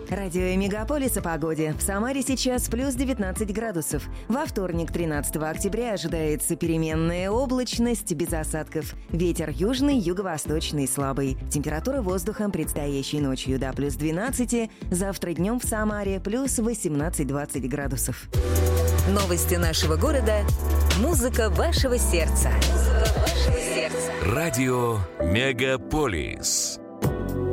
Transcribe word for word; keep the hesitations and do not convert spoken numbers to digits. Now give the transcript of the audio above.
Радио Мегаполис о погоде. В Самаре сейчас плюс девятнадцать градусов. Во вторник, тринадцатого октября, ожидается переменная облачность без осадков. Ветер южный, юго-восточный слабый. Температура воздуха предстоящей ночью до плюс двенадцати. Завтра днем в Самаре плюс восемнадцать-двадцать градусов. Новости нашего города. Музыка вашего сердца. Музыка вашего сердца. Радио Мегаполис.